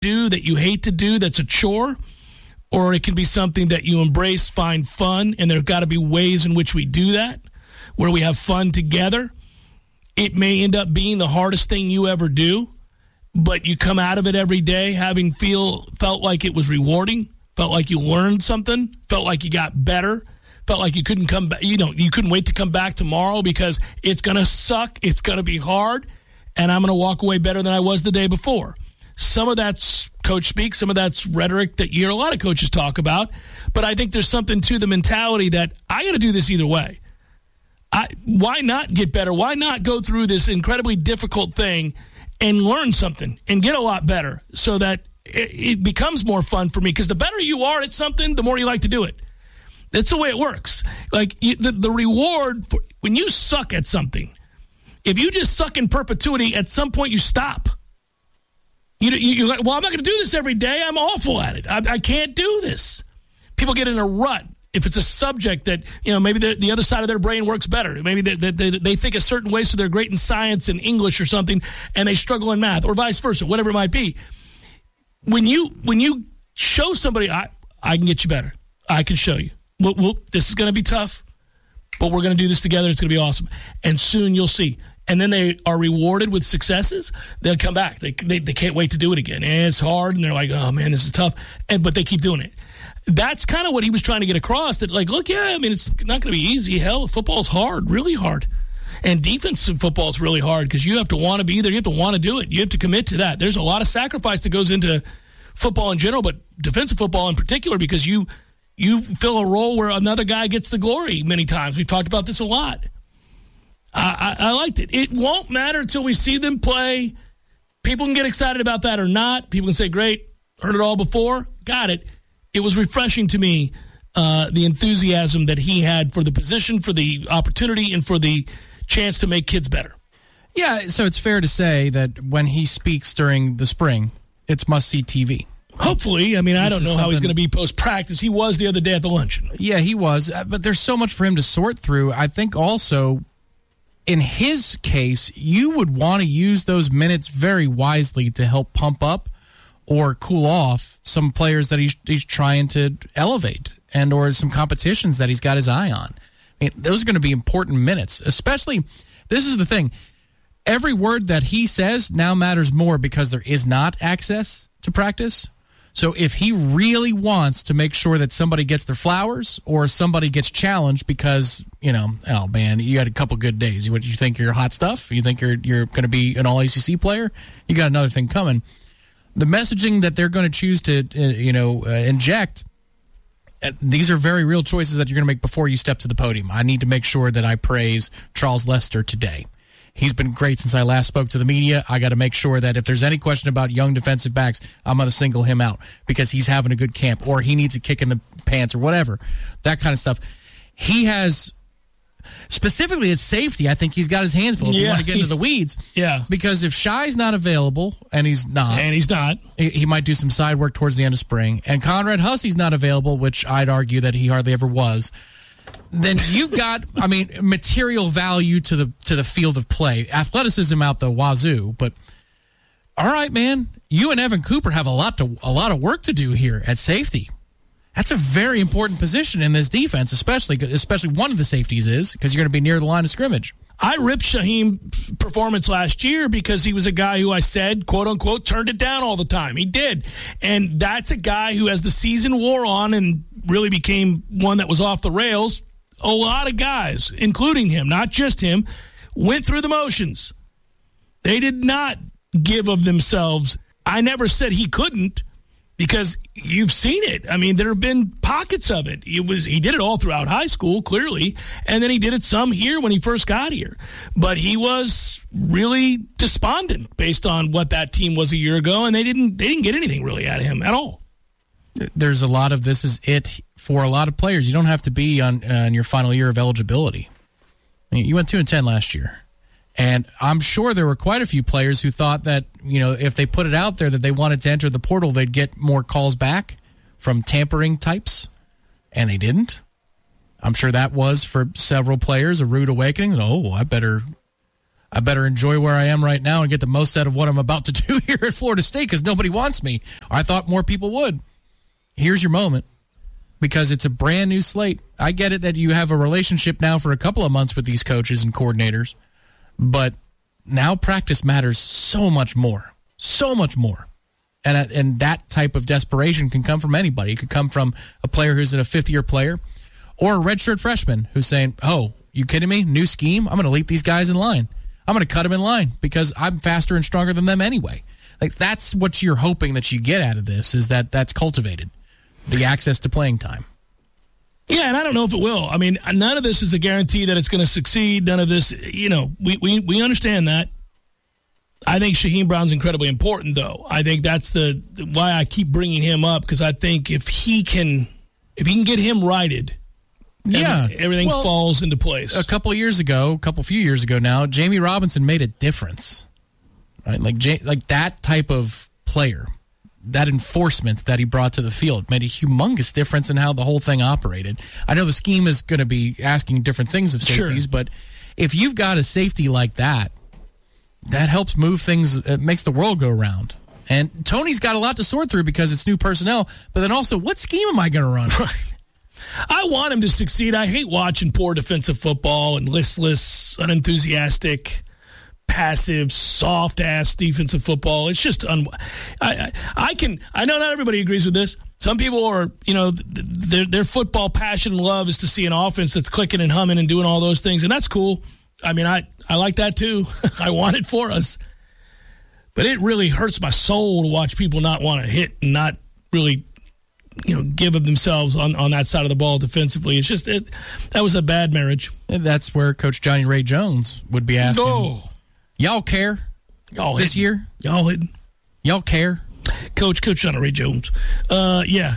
do that you hate to do that's a chore, or it can be something that you embrace, find fun, and there have got to be ways in which we do that, where we have fun together. It may end up being the hardest thing you ever do, but you come out of it every day having felt like it was rewarding, felt like you learned something, felt like you got better, felt like you couldn't come back, you couldn't wait to come back tomorrow because it's going to suck, it's going to be hard, and I'm going to walk away better than I was the day before. Some of that's coach speak, some of that's rhetoric that you hear a lot of coaches talk about, but I think there's something to the mentality that I got to do this either way. Why not get better? Why not go through this incredibly difficult thing and learn something and get a lot better so that it becomes more fun for me? Because the better you are at something, the more you like to do it. That's the way it works. Like the reward for when you suck at something, if you just suck in perpetuity, at some point you stop. You're like, well, I'm not going to do this every day. I'm awful at it. I can't do this. People get in a rut if it's a subject that, maybe the other side of their brain works better. Maybe they think a certain way, so they're great in science and English or something, and they struggle in math, or vice versa, whatever it might be. When you show somebody, I can get you better. I can show you. This is going to be tough, but we're going to do this together. It's going to be awesome. And soon you'll see. And then they are rewarded with successes, they'll come back. They can't wait to do it again. And it's hard, and they're like, oh, man, this is tough. But they keep doing it. That's kind of what he was trying to get across, that, like, look, it's not going to be easy. Hell, football's hard, really hard. And defensive football is really hard because you have to want to be there. You have to want to do it. You have to commit to that. There's a lot of sacrifice that goes into football in general, but defensive football in particular, because you fill a role where another guy gets the glory many times. We've talked about this a lot. I liked it. It won't matter until we see them play. People can get excited about that or not. People can say, great, heard it all before, got it. It was refreshing to me, the enthusiasm that he had for the position, for the opportunity, and for the chance to make kids better. Yeah, so it's fair to say that when he speaks during the spring, it's must-see TV. Hopefully. I don't know how he's going to be post-practice. He was the other day at the luncheon. Yeah, he was. But there's so much for him to sort through. I think also, in his case, you would want to use those minutes very wisely to help pump up or cool off some players that he's trying to elevate, and or some competitions that he's got his eye on. Those are going to be important minutes, especially, this is the thing, every word that he says now matters more because there is not access to practice. So if he really wants to make sure that somebody gets their flowers or somebody gets challenged because, oh man, you had a couple good days. You think you're hot stuff? You think you're going to be an all-ACC player? You got another thing coming. The messaging that they're going to choose to, inject, these are very real choices that you're going to make before you step to the podium. I need to make sure that I praise Charles Lester today. He's been great since I last spoke to the media. I got to make sure that if there's any question about young defensive backs, I'm going to single him out because he's having a good camp, or he needs a kick in the pants, or whatever, that kind of stuff. He has, specifically at safety, I think he's got his hands full if you want to get into the weeds. Yeah. Because if Shai's not available, and he's not, he might do some side work towards the end of spring, and Conrad Hussey's not available, which I'd argue that he hardly ever was, then you've got, material value to the field of play. Athleticism out the wazoo, but all right, man, you and Evan Cooper have a lot of work to do here at safety. That's a very important position in this defense, especially one of the safeties is, because you're going to be near the line of scrimmage. I ripped Shaheem's performance last year because he was a guy who I said, quote unquote, turned it down all the time. He did. And that's a guy who, as the season wore on and really became one that was off the rails, a lot of guys, including him, not just him, went through the motions. They did not give of themselves. I never said he couldn't, because you've seen it. There have been pockets of it. He did it all throughout high school, clearly, and then he did it some here when he first got here. But he was really despondent based on what that team was a year ago, and they didn't get anything really out of him at all. There's a lot of this is it for a lot of players. You don't have to be on your final year of eligibility. You went 2-10 last year. And I'm sure there were quite a few players who thought that, if they put it out there that they wanted to enter the portal, they'd get more calls back from tampering types, and they didn't. I'm sure that was, for several players, a rude awakening. Oh, I better I better enjoy where I am right now and get the most out of what I'm about to do here at Florida State because nobody wants me. I thought more people would. Here's your moment because it's a brand new slate. I get it that you have a relationship now for a couple of months with these coaches and coordinators, but now practice matters so much more. So much more. And that type of desperation can come from anybody. It could come from a player who's a fifth-year player or a redshirt freshman who's saying, oh, you kidding me? New scheme? I'm going to leap these guys in line. I'm going to cut them in line because I'm faster and stronger than them anyway. Like, that's what you're hoping that you get out of this, is that that's cultivated, the access to playing time. Yeah, and I don't know if it will. I mean, none of this is a guarantee that it's going to succeed. None of this, we understand that. I think Shaheem Brown's incredibly important, though. I think that's why I keep bringing him up, because I think if he can get him righted, everything falls into place. A few years ago now, Jamie Robinson made a difference, right? Like that type of player, that enforcement that he brought to the field made a humongous difference in how the whole thing operated. I know the scheme is going to be asking different things of safeties, but if you've got a safety like that, that helps move things. It makes the world go round. And Tony's got a lot to sort through because it's new personnel, but then also, what scheme am I going to run? I want him to succeed. I hate watching poor defensive football and listless, unenthusiastic, passive, soft-ass defensive football. It's just I know not everybody agrees with this. Some people are, their football passion and love is to see an offense that's clicking and humming and doing all those things, and that's cool. I mean, I like that too. I want it for us. But it really hurts my soul to watch people not want to hit and not really, give of themselves on that side of the ball defensively. It's just, that was a bad marriage. And that's where Coach Johnny Ray Jones would be asking. No. Y'all care this year? Y'all hitting? Y'all care? Coach Johnny Ray Jones. Yeah.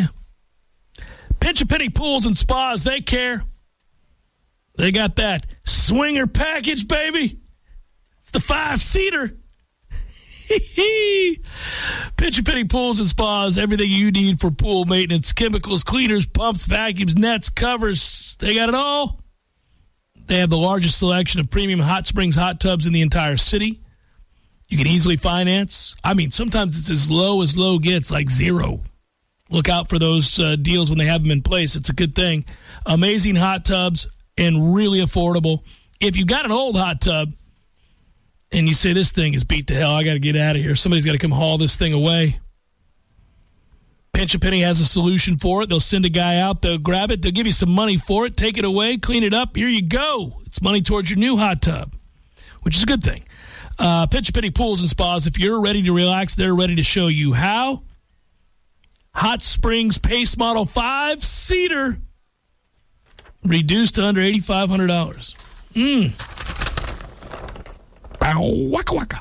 Pinch a penny pools and spas, they care. They got that swinger package, baby. It's the 5-seater. Pitch a penny pools and spas, everything you need for pool maintenance, chemicals, cleaners, pumps, vacuums, nets, covers. They got it all. They have the largest selection of premium hot springs hot tubs in the entire city. You can easily finance. I mean, sometimes it's as low gets, like $0. Look out for those deals when they have them in place. It's a good thing. Amazing hot tubs and really affordable. If you've got an old hot tub and you say, this thing is beat to hell, I got to get out of here, somebody's got to come haul this thing away, Pinch a Penny has a solution for it. They'll send a guy out, they'll grab it, they'll give you some money for it, take it away, clean it up, here you go. It's money towards your new hot tub, which is a good thing. Pinch a Penny Pools and Spas, if you're ready to relax, they're ready to show you how. Hot Springs Pace Model 5-seater, reduced to under $8,500. Waka waka.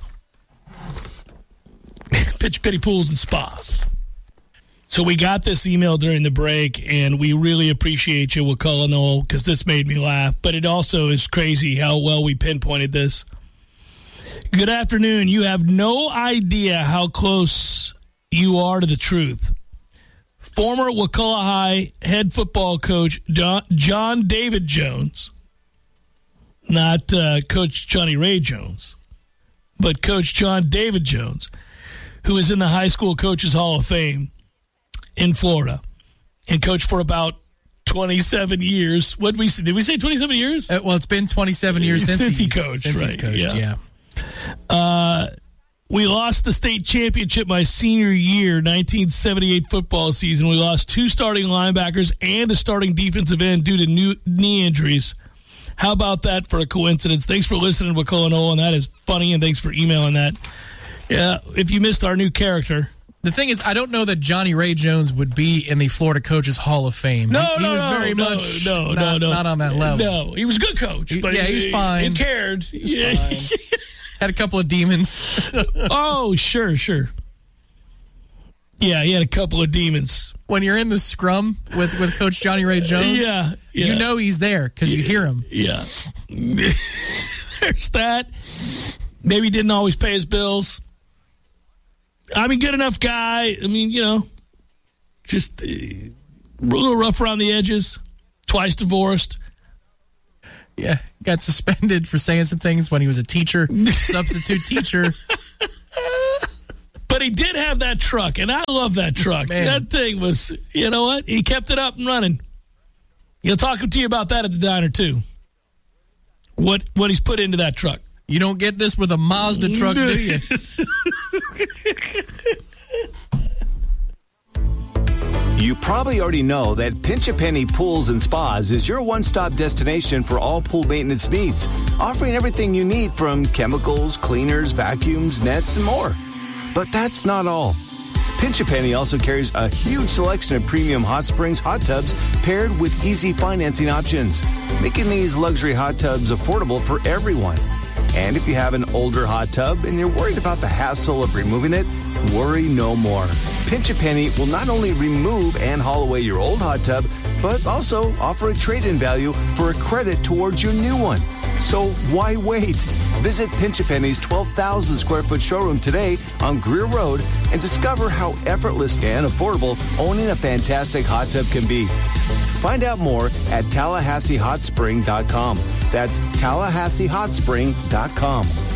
Pitch Penny Pools and Spas. So we got this email during the break, and we really appreciate you, Wakala Noel, because this made me laugh. But it also is crazy how well we pinpointed this. Good afternoon. You have no idea how close you are to the truth. Former Wakulla High head football coach John David Jones, not Coach Johnny Ray Jones, but Coach John David Jones, who is in the High School Coaches Hall of Fame in Florida and coached for about 27 years. Did we say 27 years? Well, it's been 27 years since he coached. Since he's coached, yeah. We lost the state championship my senior year, 1978 football season. We lost 2 starting linebackers and a starting defensive end due to knee injuries. How about that for a coincidence? Thanks for listening to Wakulla Noel, and that is funny, and thanks for emailing that. Yeah, if you missed our new character. The thing is, I don't know that Johnny Ray Jones would be in the Florida Coaches Hall of Fame. He was very much not on that level. No, he was a good coach. He was fine. He cared. Fine. Had a couple of demons. Oh, sure. Yeah, he had a couple of demons. When you're in the scrum with Coach Johnny Ray Jones, you know he's there because you hear him. Yeah. There's that. Maybe didn't always pay his bills. I mean, good enough guy. I mean, just a little rough around the edges. Twice divorced. Yeah, got suspended for saying some things when he was a teacher, substitute teacher. But he did have that truck, and I love that truck. Man. That thing was, you know what? He kept it up and running. He'll talk to you about that at the diner, too. What he's put into that truck. You don't get this with a Mazda truck, do you? You probably already know that Pinch a Penny Pools and Spas is your one-stop destination for all pool maintenance needs, offering everything you need from chemicals, cleaners, vacuums, nets, and more. But that's not all. Pinch a Penny also carries a huge selection of premium hot springs hot tubs paired with easy financing options, making these luxury hot tubs affordable for everyone. And if you have an older hot tub and you're worried about the hassle of removing it, worry no more. Pinch a Penny will not only remove and haul away your old hot tub, but also offer a trade-in value for a credit towards your new one. So why wait? Visit Pinch a Penny's 12,000 square foot showroom today on Greer Road and discover how effortless and affordable owning a fantastic hot tub can be. Find out more at TallahasseeHotSpring.com. That's TallahasseeHotSpring.com.